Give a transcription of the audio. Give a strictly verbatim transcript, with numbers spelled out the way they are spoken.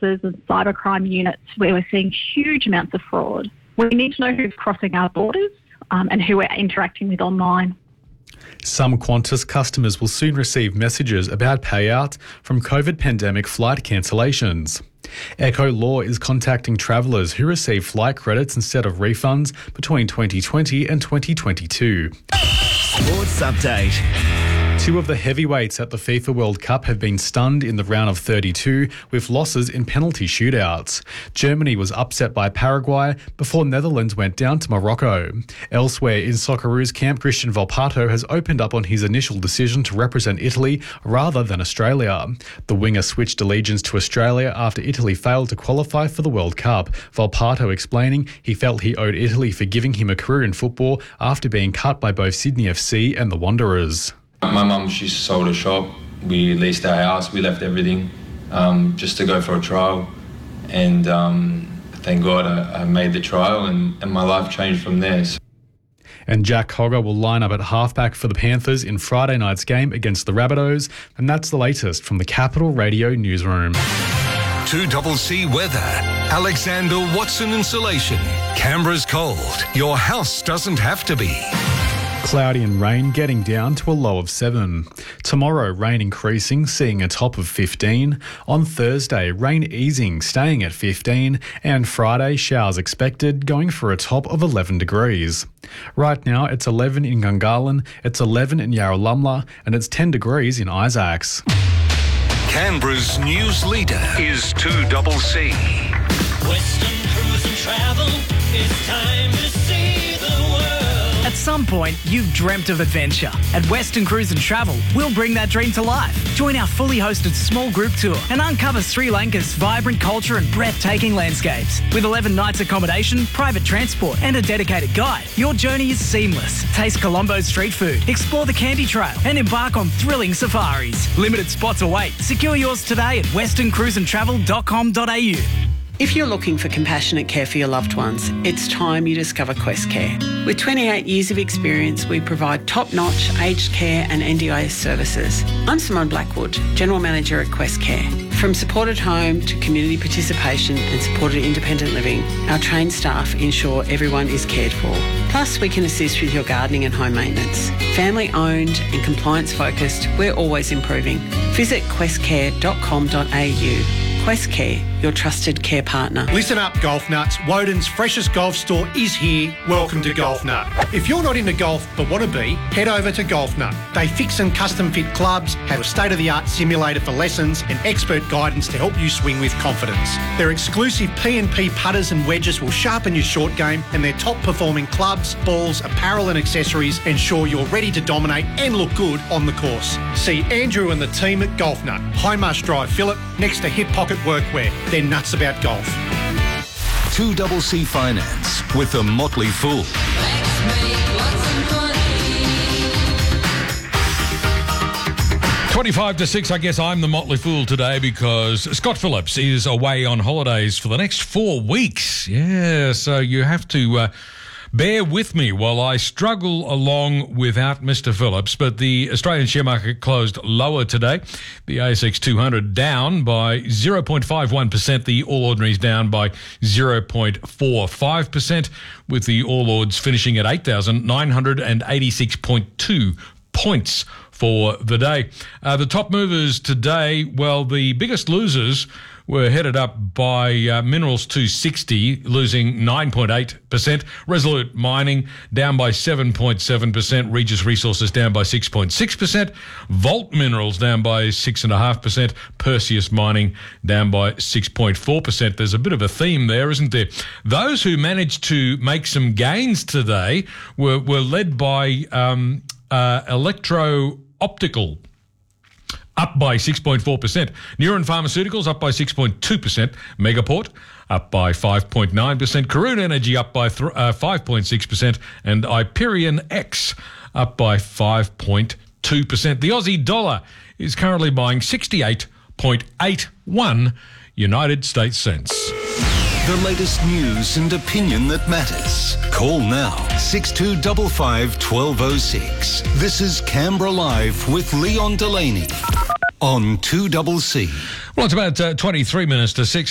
services and cybercrime units where we're seeing huge amounts of fraud. We need to know who's crossing our borders um, and who we're interacting with online. Some Qantas customers will soon receive messages about payout from COVID pandemic flight cancellations. Echo Law is contacting travellers who receive flight credits instead of refunds between twenty twenty and twenty twenty-two. Sports Update. Two of the heavyweights at the FIFA World Cup have been stunned in the round of thirty-two with losses in penalty shootouts. Germany was upset by Paraguay before Netherlands went down to Morocco. Elsewhere in Socceroos camp, Christian Volpato has opened up on his initial decision to represent Italy rather than Australia. The winger switched allegiance to Australia after Italy failed to qualify for the World Cup. Volpato explaining he felt he owed Italy for giving him a career in football after being cut by both Sydney F C and the Wanderers. My mum, she sold a shop, we leased our house, we left everything um, just to go for a trial. And um, thank God I, I made the trial and, and my life changed from there. And Jack Cogger will line up at halfback for the Panthers in Friday night's game against the Rabbitohs. And that's the latest from the Capital Radio newsroom. two C C weather. Alexander Watson Insulation. Canberra's cold. Your house doesn't have to be. Cloudy and rain getting down to a low of seven. Tomorrow, rain increasing, seeing a top of fifteen. On Thursday, rain easing, staying at fifteen. And Friday, showers expected, going for a top of eleven degrees. Right now, it's eleven in Gungahlin, it's eleven in Yarralumla, and it's ten degrees in Isaacs. Canberra's news leader is two C C. Western Cruise and Travel, it's time to see the world. At some point, you've dreamt of adventure. At Western Cruise and Travel, we'll bring that dream to life. Join our fully hosted small group tour and uncover Sri Lanka's vibrant culture and breathtaking landscapes. With eleven nights accommodation, private transport and a dedicated guide, your journey is seamless. Taste Colombo's street food, explore the Candy Trail and embark on thrilling safaris. Limited spots await. Secure yours today at western cruise and travel dot com dot a u. If you're looking for compassionate care for your loved ones, it's time you discover Quest Care. With twenty-eight years of experience, we provide top-notch aged care and N D I S services. I'm Simone Blackwood, General Manager at Quest Care. From supported home to community participation and supported independent living, our trained staff ensure everyone is cared for. Plus, we can assist with your gardening and home maintenance. Family-owned and compliance-focused, we're always improving. Visit quest care dot com dot a u. Quest Care, your trusted care partner. Listen up, golf nuts. Woden's freshest golf store is here. Welcome to Golf Nut. If you're not into golf but want to be, head over to Golf Nut. They fix and custom fit clubs, have a state-of-the-art simulator for lessons and expert guidance to help you swing with confidence. Their exclusive P and P putters and wedges will sharpen your short game, and their top-performing clubs, balls, apparel and accessories ensure you're ready to dominate and look good on the course. See Andrew and the team at Golf Nut, High Marsh Drive, Phillip, next to Hip Pocket Workwear. They're nuts about golf. two C C Finance with the Motley Fool. twenty-five to six, I guess I'm the Motley Fool today because Scott Phillips is away on holidays for the next four weeks. Yeah, so you have to uh, bear with me while I struggle along without Mister Phillips. But the Australian share market closed lower today. The A S X two hundred down by zero point five one percent. The All Ordinaries down by zero point four five percent, with the All Ords finishing at eight thousand nine hundred eighty-six point two points for the day. Uh, the top movers today, well, the biggest losers were headed up by uh, Minerals two sixty, losing nine point eight percent. Resolute Mining down by seven point seven percent. Regis Resources down by six point six percent. Vault Minerals down by six point five percent. Perseus Mining down by six point four percent. There's a bit of a theme there, isn't there? Those who managed to make some gains today were, were led by um, uh, Electro Optical, up by six point four percent. Neuron Pharmaceuticals up by six point two percent. Megaport up by five point nine percent. Karoon Energy up by th- uh, five point six percent. And Hyperion X up by five point two percent. The Aussie dollar is currently buying sixty-eight point eight one United States cents. The latest news and opinion that matters. Call now, six two five five, one two zero six. This is Canberra Live with Leon Delaney on two C C. Well, it's about uh, twenty-three minutes to six.